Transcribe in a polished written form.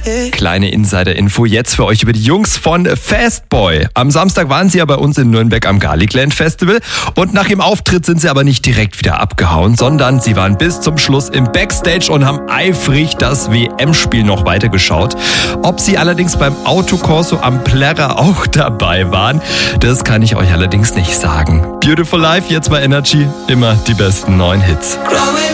Kleine Insider-Info jetzt für euch über die Jungs von Fastboy. Am Samstag waren sie ja bei uns in Nürnberg am Garlicland Festival und nach ihrem Auftritt sind sie aber nicht direkt wieder abgehauen, sondern sie waren bis zum Schluss im Backstage und haben eifrig das WM-Spiel noch weitergeschaut. Ob sie allerdings beim Autokorso am Plärrer auch dabei waren, das kann ich euch allerdings nicht sagen. Beautiful Life jetzt bei Energy, immer die besten neuen Hits.